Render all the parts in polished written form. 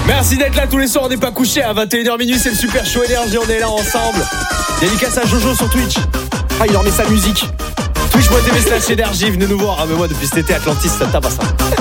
Merci d'être là tous les soirs, on n'est pas couché à 21h minuit, c'est le Super Show Énergie, on est là ensemble. Dédicace à Jojo sur Twitch. Ah, il en met sa musique. Twitch.tv/énergie, venez nous voir. Ah, mais moi depuis cet été, Atlantis, ça tabasse.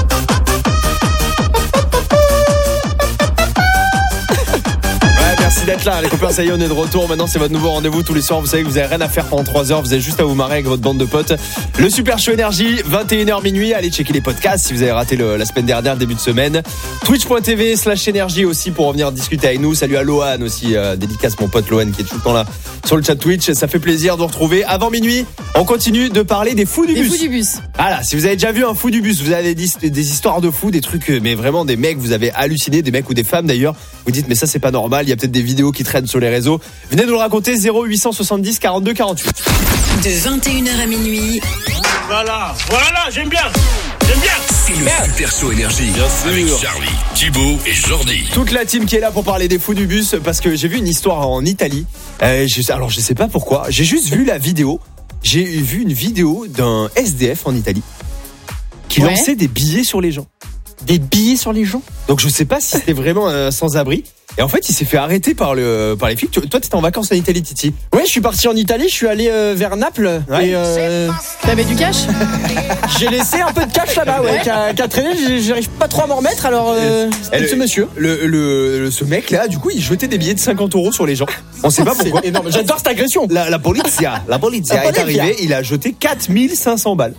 Merci d'être là, les copains, ça y est, on est de retour. Maintenant, c'est votre nouveau rendez-vous tous les soirs. Vous savez que vous avez rien à faire pendant 3 heures. Vous avez juste à vous marrer avec votre bande de potes. Le Super Show Énergie, 21h minuit. Allez checker les podcasts si vous avez raté la semaine dernière, début de semaine. Twitch.tv/énergie aussi pour revenir discuter avec nous. Salut à Lohan aussi. Dédicace mon pote Lohan qui est tout le temps là sur le chat Twitch. Ça fait plaisir de vous retrouver. Avant minuit, on continue de parler des fous du bus. Des fous du bus. Voilà, si vous avez déjà vu un fou du bus, vous avez des histoires de fous, des trucs, mais vraiment des mecs, vous avez halluciné, des mecs ou des femmes d'ailleurs. Vous dites, mais ça c'est pas normal. Il y a peut-être des vidéos qui traînent sur les réseaux. Venez nous le raconter, 0870 42 48. De 21h à minuit. Voilà, j'aime bien. C'est le Super Show Énergie. Avec Charlie, Thibaut et Jordi. Toute la team qui est là pour parler des fous du bus, parce que j'ai vu une histoire en Italie. Alors je sais pas pourquoi, j'ai juste vu la vidéo. J'ai vu une vidéo d'un SDF en Italie qui lançait des billets sur les gens. Des billets sur les gens. Donc je sais pas si c'était vraiment un sans-abri. Et en fait, il s'est fait arrêter par les flics. Toi, t'étais en vacances en Italie, Titi? Ouais, je suis parti en Italie, je suis allé vers Naples. Ouais. Et T'avais du cash? j'ai laissé un peu de cash là-bas, ouais, qui a traîné. J'arrive pas trop à m'en remettre, alors ce monsieur. Ce mec là, du coup, il jetait des billets de 50 € sur les gens. On sait pas pourquoi. C'est énorme. J'adore cette agression. La polizia est arrivée, il a jeté 4500 balles.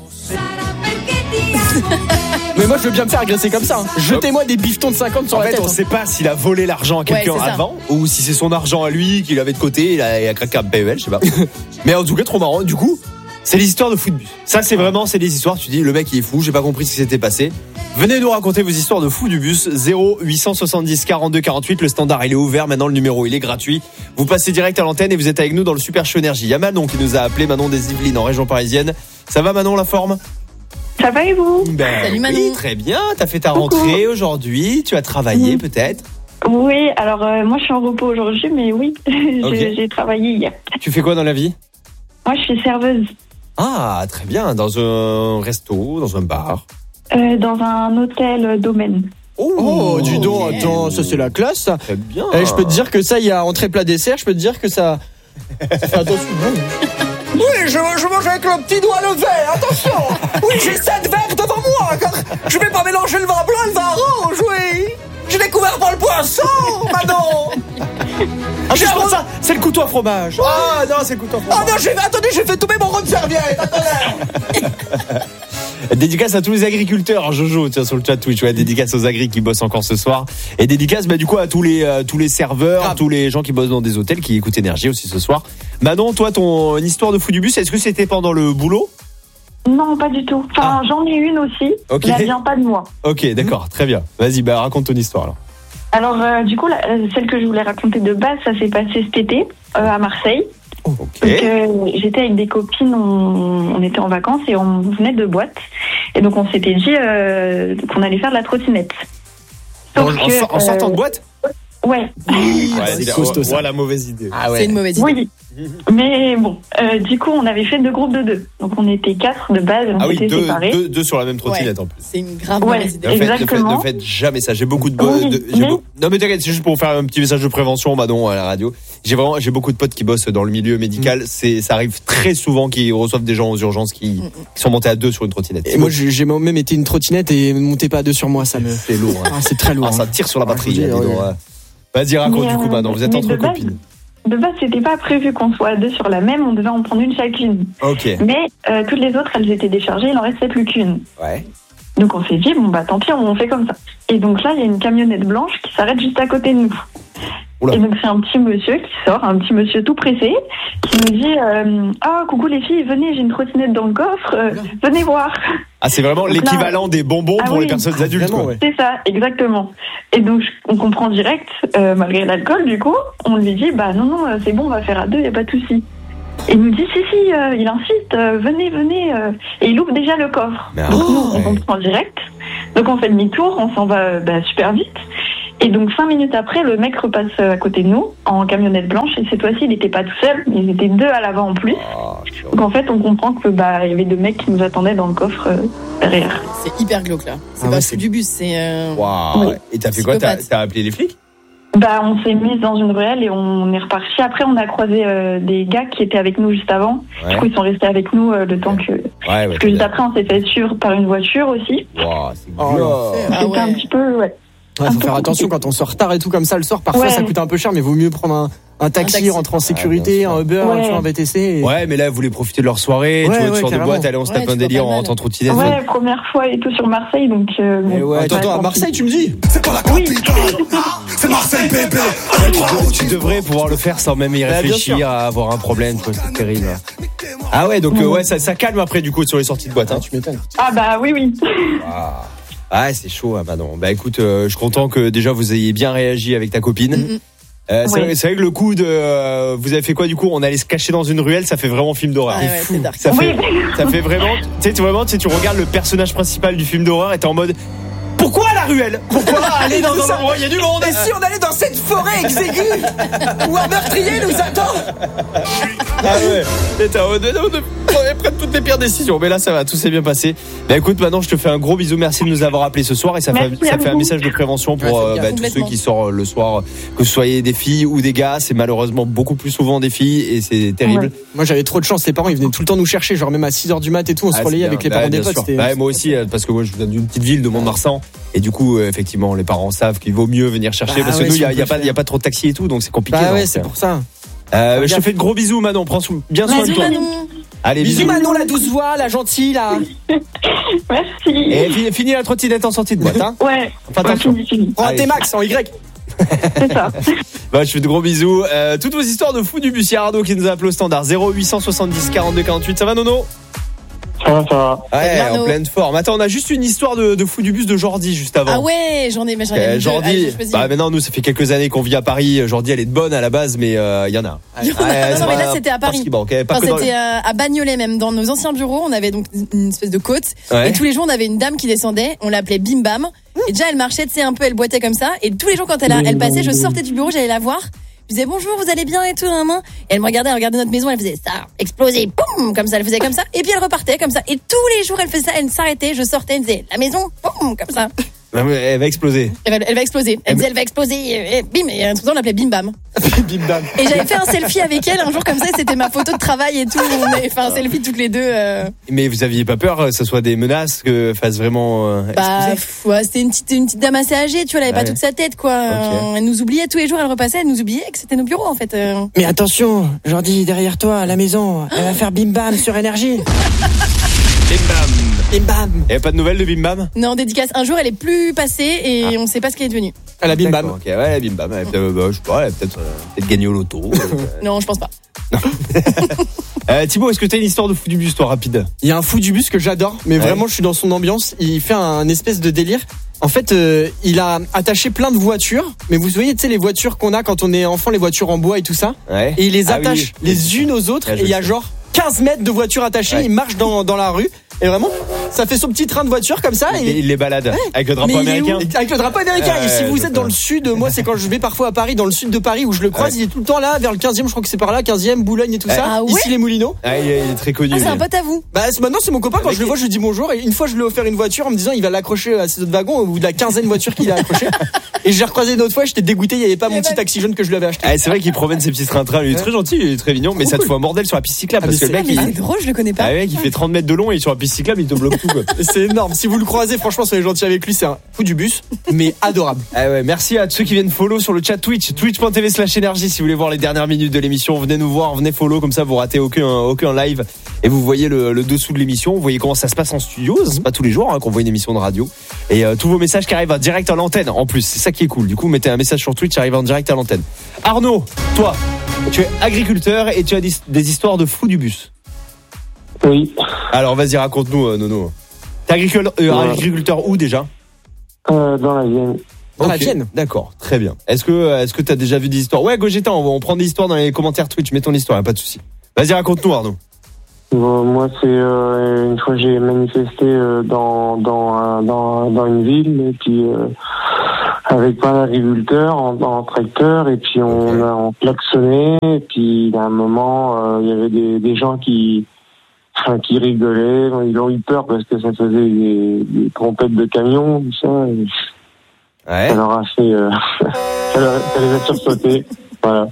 Mais moi je veux bien me faire agresser comme ça. Jetez-moi des bifetons de 50 sur la tête. En fait, on sait pas s'il a volé l'argent à quelqu'un avant ou si c'est son argent à lui qu'il avait de côté, il a craqué un PEL, je sais pas. Mais en tout cas, trop marrant. Du coup, c'est les histoires de fou de bus. Ça, c'est des histoires. Tu dis, le mec il est fou, j'ai pas compris ce qui s'était passé. Venez nous raconter vos histoires de fou du bus. 0870 42 48. Le standard il est ouvert maintenant, le numéro il est gratuit. Vous passez direct à l'antenne et vous êtes avec nous dans le Super Show Énergie. Il y a Manon qui nous a appelé, Manon des Yvelines en région parisienne. Ça va Manon, la forme? Ça va et vous? Salut Manon. Oui, très bien. T'as fait ta rentrée aujourd'hui. Tu as travaillé peut-être? Oui, alors moi je suis en repos aujourd'hui, mais oui, j'ai travaillé hier. Tu fais quoi dans la vie? Moi je suis serveuse. Ah, très bien. Dans un resto, dans un bar? Dans un hôtel domaine. Oh, dis donc, attends, ça c'est la classe ça. Très bien. Je peux te dire que ça, il y a entrée plat dessert, je peux te dire que ça fait attention. Oui, je mange avec le petit doigt levé, attention. Oui, j'ai 7 verres devant moi. Je vais pas mélanger le vin blanc et le vin rouge, oui. J'ai découvert pour le poisson, Manon. Ah, ça, c'est le couteau à fromage. Ah non, c'est le couteau à fromage. Ah non, j'ai fait tomber mon rond de serviette, attendez. Dédicace à tous les agriculteurs, Jojo, tiens, sur le chat Twitch, ouais, dédicace aux agris qui bossent encore ce soir. Et dédicace, du coup, à tous les serveurs, tous les gens qui bossent dans des hôtels qui écoutent Énergie aussi ce soir. Manon, toi, ton histoire de fou du bus, est-ce que c'était pendant le boulot? Non, pas du tout. Enfin, j'en ai une aussi, okay. Mais elle vient pas de moi. Ok, d'accord, très bien. Vas-y, raconte ton histoire, alors. Alors, du coup, celle que je voulais raconter de base, ça s'est passé cet été, à Marseille. Okay. Donc, j'étais avec des copines, on était en vacances et on venait de boîte. Et donc, on s'était dit qu'on allait faire de la trottinette. En sortant de boîte? Ouais. C'est costaud, ça. La mauvaise idée. Ah ouais. C'est une mauvaise idée. Oui. Mais bon, du coup, on avait fait 2 groupes de 2. Donc, on était 4 de base, on s'était séparés. Deux sur la même trottinette en plus. C'est une grave mauvaise idée. Exactement. Ne faites jamais ça. J'ai beaucoup de Non mais t'inquiète, c'est juste pour faire un petit message de prévention, Manon, à la radio. J'ai beaucoup de potes qui bossent dans le milieu médical. Ça arrive très souvent qu'ils reçoivent des gens aux urgences qui sont montés à 2 sur une trottinette. Et moi, j'ai même été une trottinette et montez pas à 2 sur moi, ça me fait lourd. Hein. C'est très lourd. Ça tire sur la batterie. Vas-y, raconte du coup, Manon. Vous êtes entre copines. De base, c'était pas prévu qu'on soit à 2 sur la même, on devait en prendre une chacune. Ok. Mais toutes les autres, elles étaient déchargées, il en restait plus qu'une. Ouais. Donc on s'est dit, tant pis, on fait comme ça. Et donc là, il y a une camionnette blanche qui s'arrête juste à côté de nous. Oula. Et donc c'est un petit monsieur qui sort, un petit monsieur tout pressé, qui nous dit coucou les filles, venez, j'ai une trottinette dans le coffre, venez voir. Ah, c'est vraiment donc l'équivalent des bonbons pour les personnes adultes, quoi. C'est ça, exactement. Et donc on comprend direct, malgré l'alcool du coup, on lui dit non, c'est bon, on va faire à 2, y a pas de souci. Et il nous dit si, il insiste, venez, et il ouvre déjà le coffre. Donc nous, on comprend direct. Donc on fait demi-tour, on s'en va super vite. Et donc 5 minutes après, le mec repasse à côté de nous en camionnette blanche et cette fois-ci, il n'était pas tout seul, mais ils étaient 2 à l'avant en plus. Donc en fait, on comprend que il y avait 2 mecs qui nous attendaient dans le coffre derrière. C'est hyper glauque là. C'est pas fou du bus, c'est. Waouh. Oui. Et t'as fait quoi? T'as appelé les flics? On s'est mis dans une ruelle et on est reparti. Après, on a croisé des gars qui étaient avec nous juste avant. Ouais. Du coup, ils sont restés avec nous le temps que. Parce que juste après, on s'est fait suivre par une voiture aussi. Waouh, c'est C'était un petit peu, faut faire attention quand on sort tard et tout comme ça le soir. Parfois, ça coûte un peu cher, mais vaut mieux prendre un taxi, rentrer en sécurité, un Uber, un VTC. Ouais, mais là, vous voulez profiter de leur soirée, tu vois, de boîte, allez, on se tape un délire en rentrant trottinette. Ouais, première fois et tout sur Marseille, donc. Attends, à Marseille, tu me dis? C'est pas la capitale, c'est Marseille, bébé. Tu devrais pouvoir le faire sans même y réfléchir à avoir un problème, tu vois, c'est terrible. Ah ouais, donc ça calme après du coup sur les sorties de boîte, hein. Tu m'étonnes. Ah bah oui. Ah, c'est chaud, bah non. Bah écoute, je suis content que déjà vous ayez bien réagi avec ta copine. C'est vrai que le coup de vous avez fait quoi du coup? On allait se cacher dans une ruelle, ça fait vraiment film d'horreur. Ça fait vraiment, tu regardes le personnage principal du film d'horreur et t'es en mode pourquoi la ruelle? Pourquoi aller dans un endroit où il y a du monde? Et si on allait dans cette forêt exiguë où un meurtrier nous attend? Ah ouais, t'es en mode on prenne toutes les pires décisions. Mais là ça va, tout s'est bien passé. Bah écoute, maintenant je te fais un gros bisou, merci de nous avoir appelés ce soir et ça fait un message de prévention pour tous ceux qui sortent le soir, que ce soit des filles ou des gars. C'est malheureusement beaucoup plus souvent des filles et c'est terrible. Ouais. Moi j'avais trop de chance, les parents ils venaient tout le temps nous chercher, genre même à 6h du mat et tout, on se relayait avec les parents des potes. Moi aussi, parce que moi je viens d'une petite ville de Mont-de-Marsan. Et du coup, effectivement, les parents savent qu'il vaut mieux venir chercher parce que nous, il y a pas trop de taxi et tout, donc c'est compliqué. Bah ouais, c'est pour ça. Je te fais de gros bisous, Manon. Prends bien soin de toi. Allez, bisous Manon, la douce voix, la gentille, là. Merci. Et finis la trottinette en sortie de boîte, hein. Ouais. Enfin, attention. Prends un T-Max en Y. C'est ça. Bah, je fais de gros bisous. Toutes vos histoires de fous du bus, il y a Arnaud qui nous a appelé au standard 0870 42 48. Ça va, Nono? Ça va. Ouais, en pleine forme. Attends, on a juste une histoire de fou du bus de Jordi juste avant. Ah ouais, j'en ai Jordi, maintenant nous ça fait quelques années qu'on vit à Paris. Jordi, elle est de bonne à la base, mais il y en a. Non, mais là c'était à Paris. C'était à Bagnolet même. Dans nos anciens bureaux, on avait donc une espèce de côte. Ouais. Et tous les jours, on avait une dame qui descendait. On l'appelait Bim Bam. Et déjà, elle marchait, tu sais, un peu, elle boitait comme ça. Et tous les jours, quand elle passait, je sortais du bureau, j'allais la voir. Je disais bonjour, vous allez bien et tout, maman. Et elle me regardait, elle regardait notre maison, elle faisait ça, exploser, boum, comme ça, elle faisait comme ça. Et puis elle repartait comme ça. Et tous les jours, elle faisait ça, elle s'arrêtait, je sortais, elle disait la maison, boum, comme ça. Elle va exploser. Elle va exploser. Elle disait elle va exploser. Et bim, et un truc on l'appelait Bim Bam. Bim Bam. Et j'avais fait un selfie avec elle un jour comme ça, c'était ma photo de travail et tout. On avait fait un selfie toutes les deux. Mais vous aviez pas peur que ce soit des menaces, que fasse vraiment c'était une petite dame assez âgée, tu vois, elle avait pas toute sa tête, quoi. Okay. Elle nous oubliait tous les jours, elle repassait, elle nous oubliait que c'était nos bureaux en fait. Mais attention, Jordi, derrière toi, à la maison, elle va faire Bim Bam sur Énergie. Bim Bam. Bim Bam. Il n'y a pas de nouvelles de Bim Bam? Non, dédicace. Un jour, elle est plus passée et on ne sait pas ce qu'elle est devenue. Elle a Bim Bam. Ok, ouais, la Bim Bam. Je sais pas, elle a peut-être gagné au loto. Non, je pense pas. Thibaut, est-ce que tu as une histoire de fou du bus, toi, rapide? Il y a un fou du bus que j'adore, mais vraiment, je suis dans son ambiance. Il fait un espèce de délire. En fait, il a attaché plein de voitures, mais vous voyez, tu sais, les voitures qu'on a quand on est enfant, les voitures en bois et tout ça. Ouais. Et il les attache les unes aux autres, et il y a genre 15 mètres de voitures attachées, il marche dans la rue. Et vraiment, ça fait son petit train de voiture comme ça. Et il les balade avec le drapeau américain. Avec le drapeau américain. Et si vous êtes dans le sud, moi c'est quand je vais parfois à Paris, dans le sud de Paris, où je le croise, il est tout le temps là, vers le 15e, je crois que c'est par là, 15e, Boulogne et tout ça. Ah ouais. Ici les Moulineaux. Ah, il est très connu. Ah, c'est un pote à vous. Bah maintenant c'est mon copain, quand je le vois, je lui dis bonjour. Et une fois je lui ai offert une voiture en me disant il va l'accrocher à ses autres wagons, au bout de la 15e voiture qu'il a accroché. Et je l'ai recroisé une autre fois, j'étais dégoûté, il y avait pas mon petit taxi jaune que je lui avais acheté. Ah, c'est vrai qu'il promène ses petits trains-trains, il est très gentil, il est très mignon, mais ça te fout un bordel sur la piste cyclable parce que le mec c'est drôle, je le connais pas. Ah, mec, il fait 30 mètres de long et sur la piste cyclable, il te bloque tout. C'est énorme. Si vous le croisez, franchement, soyez gentil avec lui. C'est un fou du bus, mais adorable. Ah ouais, merci à tous ceux qui viennent follow sur le chat Twitch, twitch.tv/énergie. Si vous voulez voir les dernières minutes de l'émission, venez nous voir, venez follow, comme ça vous ratez aucun live et vous voyez le dessous de l'émission. Vous voyez comment ça se passe en studio. C'est pas tous les jours qu'on voit une émission de radio. Et tous vos messages qui arrivent en direct à l'antenne. En plus, c'est ça qui est cool. Du coup, mettez un message sur Twitch, arrive en direct à l'antenne. Arnaud, toi, tu es agriculteur et tu as des histoires de fous du bus. Oui. Alors vas-y, raconte-nous, Nono. T'es agriculteur où déjà? Dans la Vienne. Dans la Vienne. D'accord, très bien. Est-ce que t'as déjà vu des histoires? Ouais, Gogeta, on prend des histoires dans les commentaires Twitch. Mets ton histoire, y'a pas de souci. Vas-y, raconte-nous, Arnaud. Moi, c'est une fois j'ai manifesté dans une ville et puis avec plein d'agriculteurs en tracteur et puis on klaxonnait et puis à un moment il y avait des gens qui rigolaient, ils ont eu peur parce que ça faisait des trompettes de camions, tout ça. Ouais. Ça leur a fait ça les a sursautés. Voilà.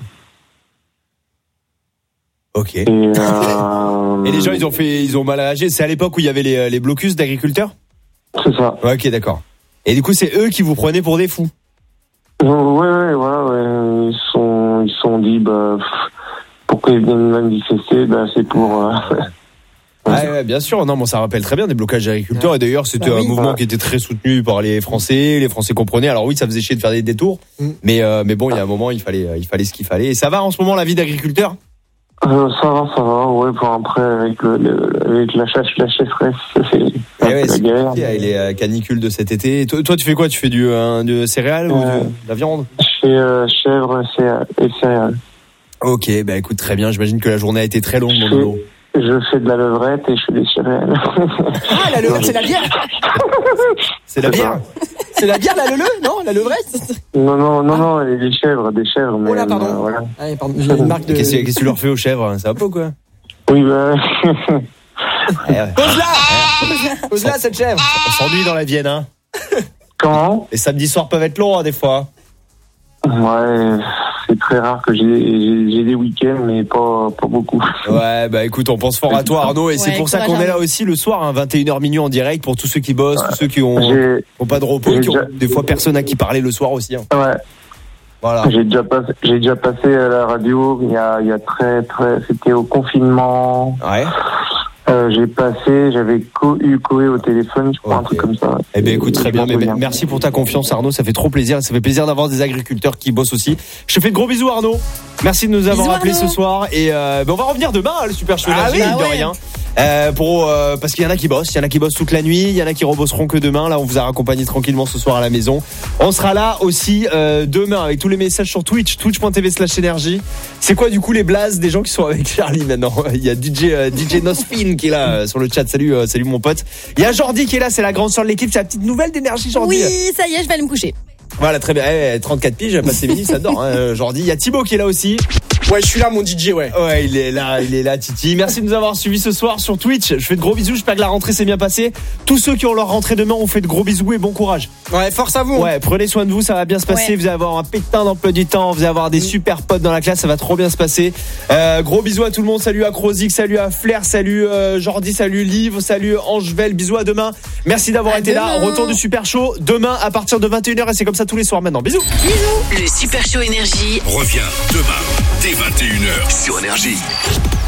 Ok. Et les gens, ils ont mal réagi. C'est à l'époque où il y avait les blocus d'agriculteurs ? C'est ça. Ouais, ok, d'accord. Et du coup, c'est eux qui vous prenaient pour des fous ? Ouais, voilà. Ils se sont dit, pourquoi ils viennent manifester ? C'est pour... Ouais, bien sûr. Non, bon, ça rappelle très bien des blocages d'agriculteurs. Et d'ailleurs, c'était un mouvement qui était très soutenu par les Français. Les Français comprenaient. Alors oui, ça faisait chier de faire des détours. Mais bon, il y a un moment, il fallait ce qu'il fallait. Et ça va en ce moment, la vie d'agriculteur ? Ça va, ouais. Après, avec la sécheresse, c'est la guerre. Et les canicules de cet été. Toi, tu fais quoi ? Tu fais de céréales ou de la viande ? Je fais chèvre et céréales. Ok, écoute, très bien. J'imagine que la journée a été très longue, mon boulot. Je fais de la levrette et je fais des céréales. Ah, la levrette, c'est la bière. C'est la bière. C'est la bière, la lele, non ? La levrette ? Non, des chèvres. Mais, oh là, pardon. Voilà. Allez, pardon. J'ai une marque de... Qu'est-ce que tu leur fais aux chèvres ? Ça va pas ou quoi ? Oui, Pose-la, cette chèvre. On s'ennuie dans la Vienne, hein ? Comment ? Les samedis soirs peuvent être longs, des fois. Ouais, c'est très rare que j'ai des week-ends, mais pas beaucoup. Ouais, écoute, on pense fort à toi, Arnaud, et c'est pour ça qu'on est là aussi le soir, 21h minuit en direct, pour tous ceux qui bossent, tous ceux qui ont pas de repos, qui ont des fois personne à qui parler le soir aussi. Ouais. Voilà. J'ai déjà passé à la radio, il y a c'était au confinement. Ouais. J'avais eu Koé au téléphone, je crois, un truc comme ça. Eh bien, écoute, très bien. Merci pour ta confiance, Arnaud. Ça fait trop plaisir. Ça fait plaisir d'avoir des agriculteurs qui bossent aussi. Je te fais de gros bisous, Arnaud. Merci de nous avoir appelés ce soir. Et on va revenir demain, le Super Show énergie, de rien. Parce qu'il y en a qui bossent. Il y en a qui bossent toute la nuit. Il y en a qui rebosseront que demain. Là, on vous a raccompagné tranquillement ce soir à la maison. On sera là aussi demain avec tous les messages sur Twitch, twitch.tv/énergie. C'est quoi, du coup, les blazes des gens qui sont avec Charlie maintenant? Il y a DJ Nospin qui est là sur le chat. Salut mon pote. Il y a Jordi qui est là, c'est la grande sœur de l'équipe. C'est la petite nouvelle d'énergie, Jordi. Oui, ça y est, je vais aller me coucher. Voilà, très bien. 34 piges, j'ai passé midi, ça dort, Jordi. Il y a Thibaut qui est là aussi. Ouais, je suis là, mon DJ, ouais. Ouais, il est là, Titi. Merci de nous avoir suivis ce soir sur Twitch. Je fais de gros bisous. J'espère que la rentrée s'est bien passée. Tous ceux qui ont leur rentrée demain, on fait de gros bisous et bon courage. Ouais, force à vous. Ouais, prenez soin de vous, ça va bien se passer. Vous allez avoir un pétain d'emploi du temps. Vous allez avoir des super potes dans la classe, ça va trop bien se passer. Gros bisous à tout le monde. Salut à Crozic, salut à Flair, salut Jordi, salut Liv, salut Angevelle. Bisous à demain. Merci d'avoir été là. Retour du Super Show demain à partir de 21h et c'est comme ça tous les soirs maintenant. Bisous. Le Super Show énergie revient demain dès 21h sur Énergie.